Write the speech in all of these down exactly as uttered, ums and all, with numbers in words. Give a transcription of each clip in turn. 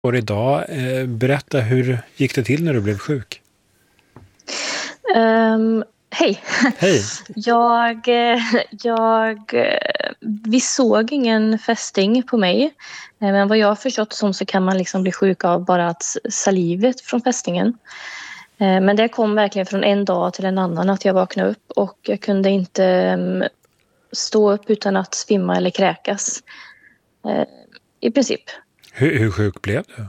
Och idag, eh, berätta, hur gick det till när du blev sjuk? Um, hej. Hej. jag, jag, vi såg ingen fästing på mig. Men vad jag har förstått som så kan man liksom bli sjuk av bara att salivet från fästingen. Men det kom verkligen från en dag till en annan att jag vaknade upp och jag kunde inte stå upp utan att svimma eller kräkas. I princip. Hur, hur sjuk blev du?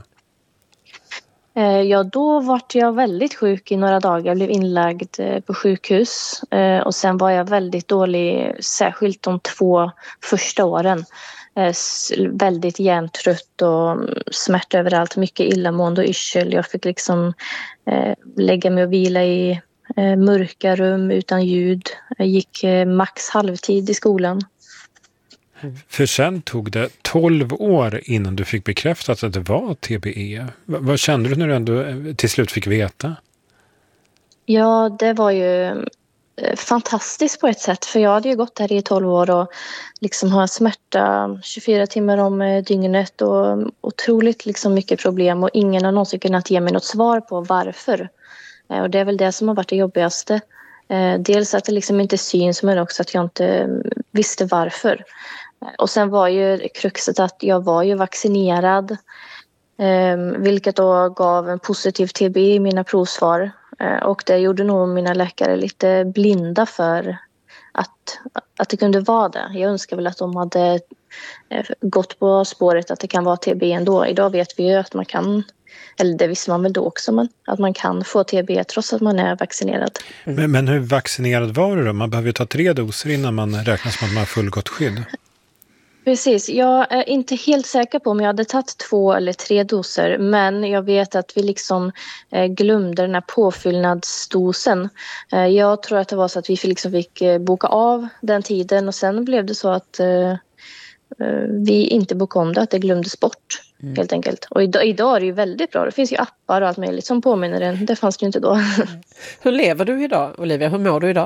Ja, då var jag väldigt sjuk i några dagar. Jag blev inlagd på sjukhus och sen var jag väldigt dålig, särskilt de två första åren. Väldigt hjärntrött och smärta överallt, mycket illamående och yrsel. Jag fick liksom lägga mig och vila i mörka rum utan ljud. Jag gick max halvtid i skolan. För sen tog det tolv år innan du fick bekräftat att det var T B E. V- vad kände du när du ändå till slut fick veta? Ja, det var ju fantastiskt på ett sätt. För jag hade ju gått där i tolv år och liksom har smärta tjugofyra timmar om dygnet och otroligt liksom mycket problem. Och ingen har någonsin kunnat ge mig något svar på varför. Och det är väl det som har varit det jobbigaste. Dels att det liksom inte syns men också att jag inte visste varför. Och sen var ju kruxet att jag var ju vaccinerad, eh, vilket då gav en positiv T B E i mina provsvar. Eh, och det gjorde nog mina läkare lite blinda för att, att det kunde vara det. Jag önskar väl att de hade eh, gått på spåret att det kan vara T B E ändå. Idag vet vi ju att man kan, eller det visste man väl då också, men att man kan få T B E trots att man är vaccinerad. Mm. Men, men hur vaccinerad var du då? Man behöver ju ta tre doser innan man räknas som att man har fullgott skydd. Precis, jag är inte helt säker på om jag hade tagit två eller tre doser, men jag vet att vi liksom glömde den här påfyllnadsdosen. Jag tror att det var så att vi liksom fick boka av den tiden och sen blev det så att vi inte bokade om det, att det glömdes bort mm. helt enkelt. Och idag, idag är det ju väldigt bra, det finns ju appar och allt möjligt som påminner den, det fanns det ju inte då. Hur lever du idag, Olivia? Hur mår du idag?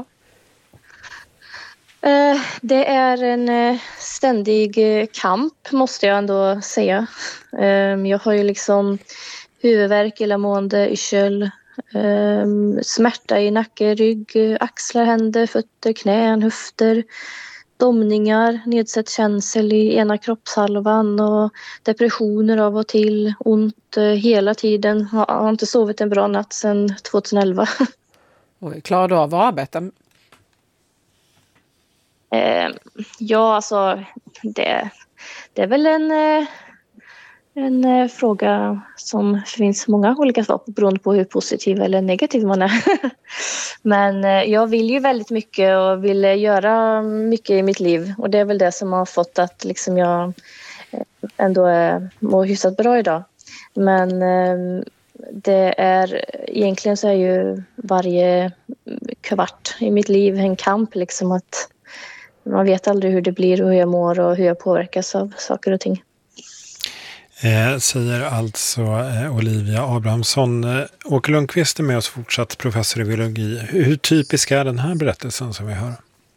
Det är en ständig kamp måste jag ändå säga. Jag har ju liksom huvudvärk, illamående, yrsel, smärta i nacke, rygg, axlar, händer, fötter, knän, höfter, domningar, nedsatt känsel i ena kroppshalvan och depressioner av och till, ont hela tiden. Jag har inte sovit en bra natt sedan tjugoelva. Oj, klarar du av att arbeta? Eh, ja, alltså det, det är väl en, en, en fråga som finns många olika svar på beroende på hur positiv eller negativ man är. Men eh, jag vill ju väldigt mycket och vill göra mycket i mitt liv och det är väl det som har fått att liksom jag ändå är, mår hyfsat bra idag. Men eh, det är egentligen så är ju varje kvart i mitt liv en kamp liksom att man vet aldrig hur det blir och hur jag mår och hur jag påverkas av saker och ting. Eh, säger alltså eh, Olivia Abrahamsson. Eh, Åke Lundqvist är med oss fortsatt, professor i biologi. Hur, hur typisk är den här berättelsen som vi hör?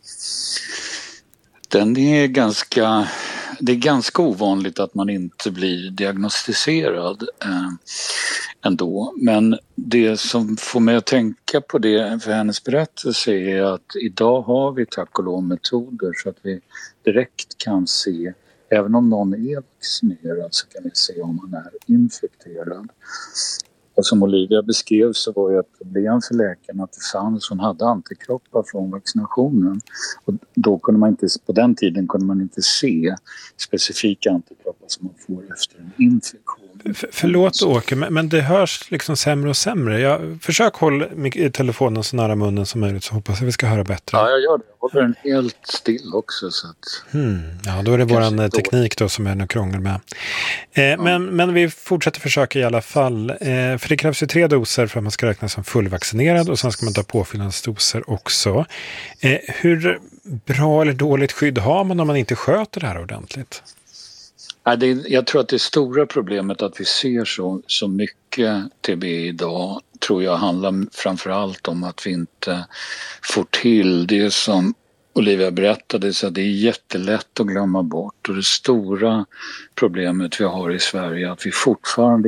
Den är ganska, det är ganska ovanligt att man inte blir diagnostiserad eh, ändå. Men det som får mig att tänka på det för hennes berättelse är att idag har vi tack och lov metoder så att vi direkt kan se, även om någon är vaccinerad så kan vi se om man är infekterad. Och som Olivia beskrev så var det ett problem för läkarna att det fanns, hon hade antikroppar från vaccinationen. Och då kunde man inte, på den tiden kunde man inte se specifika antikroppar som man får efter en infektion. För, förlåt Åke, men, men det hörs liksom sämre och sämre. Jag, försök hålla telefonen så nära munnen som möjligt så hoppas jag vi ska höra bättre. Ja, jag gör det. Jag håller den helt still också. Så att... hmm. Ja, då är det våran teknik då som är något krångel med. Eh, ja. men, men vi fortsätter försöka i alla fall. Eh, för det krävs ju tre doser för att man ska räknas som fullvaccinerad och sen ska man ta påfyllnadsdoser också. Eh, hur bra eller dåligt skydd har man om man inte sköter det här ordentligt? Ja, det är, jag tror att det stora problemet att vi ser så, så mycket T B E idag tror jag handlar framförallt om att vi inte får till det som Olivia berättade, så det är jättelätt att glömma bort. Och det stora problemet vi har i Sverige är att vi fortfarande